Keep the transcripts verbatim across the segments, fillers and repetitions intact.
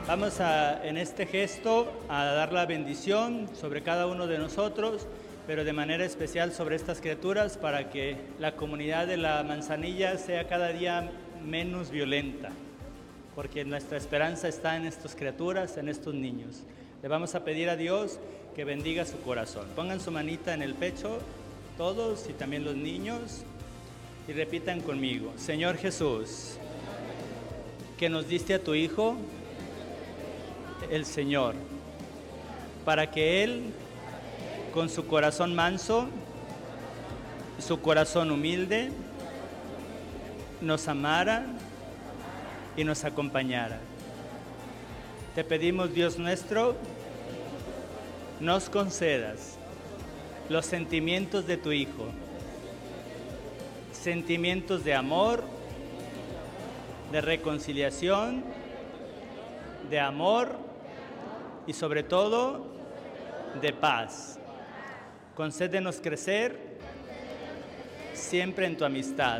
Vamos a, en este gesto, a dar la bendición sobre cada uno de nosotros, pero de manera especial sobre estas criaturas para que la comunidad de la Manzanilla sea cada día menos violenta, porque nuestra esperanza está en estas criaturas, en estos niños. Le vamos a pedir a Dios que bendiga su corazón. Pongan su manita en el pecho, todos y también los niños, y repitan conmigo: Señor Jesús, que nos diste a tu Hijo, el Señor, para que Él, con su corazón manso, su corazón humilde, nos amara y nos acompañara. Te pedimos, Dios nuestro, nos concedas los sentimientos de tu Hijo, sentimientos de amor, de reconciliación, de amor y sobre todo de paz. Concédenos crecer siempre en tu amistad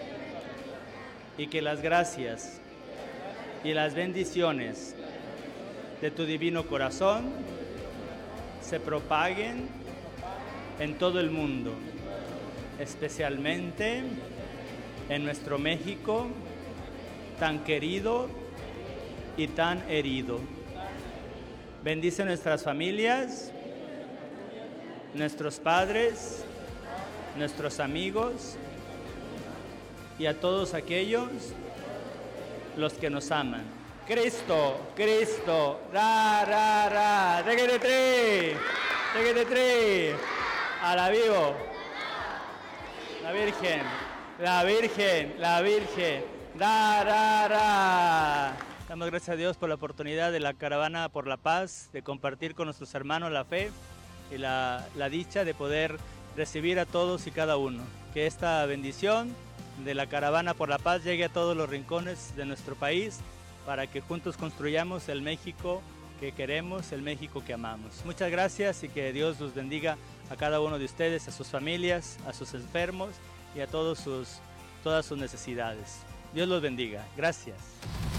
y que las gracias y las bendiciones de tu divino corazón se propaguen en todo el mundo, especialmente en nuestro México tan querido y tan herido. Bendice nuestras familias, nuestros padres, nuestros amigos y a todos aquellos los que nos aman. Cristo, Cristo, ra, ra, ra, tequete tre, tequete tre, a la vivo, la Virgen, la Virgen, la Virgen, ra, ra, ra. Damos gracias a Dios por la oportunidad de la Caravana por la Paz, de compartir con nuestros hermanos la fe y la, la dicha de poder recibir a todos y cada uno. Que esta bendición de la Caravana por la Paz llegue a todos los rincones de nuestro país para que juntos construyamos el México que queremos, el México que amamos. Muchas gracias y que Dios los bendiga a cada uno de ustedes, a sus familias, a sus enfermos y a todos sus, todas sus necesidades. Dios los bendiga. Gracias.